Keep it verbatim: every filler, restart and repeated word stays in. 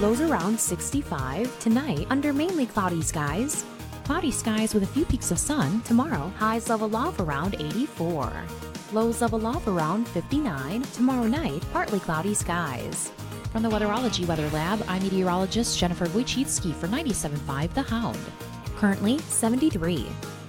Lows around sixty-five. Tonight, under mainly cloudy skies. Cloudy skies with a few peaks of sun. Tomorrow, highs level off around eighty-four. Lows level off around fifty-nine. Tomorrow night, partly cloudy skies. From the Weatherology Weather Lab, I'm meteorologist Jennifer Wojcicki for ninety-seven point five The Hound. Currently seventy-three.